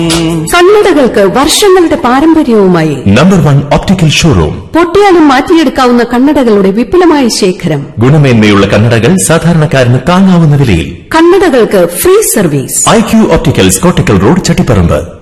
കണ്ണടകൾക്ക് വർഷങ്ങളുടെ പാരമ്പര്യവുമായി number 1 optical showroom. പൊട്ടിയാലും മാറ്റിയെടുക്കാവുന്ന കണ്ണടകളുടെ വിപുലമായ ശേഖരം. ഗുണമേന്മയുള്ള കണ്ണടകൾ സാധാരണക്കാരന് താങ്ങാവുന്ന വിലയിൽ. കണ്ണടകൾക്ക് free service. IQ opticals, Kottakkal road, Chattiparamba.